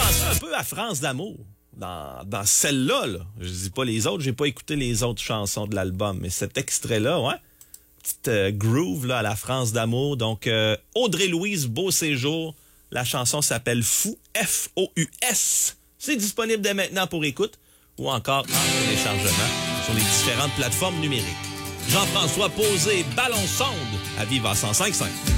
penser un peu à France d'amour. Dans celle-là, là. Je dis pas les autres, j'ai pas écouté les autres chansons de l'album, mais cet extrait-là, ouais. Petite groove là, à la France d'amour. Donc, Audrey-Louise Beauséjour, la chanson s'appelle Fou, F-O-U-S. C'est disponible dès maintenant pour écoute ou encore en téléchargement sur les différentes plateformes numériques. Jean-François Posé, Ballon Sonde, à Viva 105.5.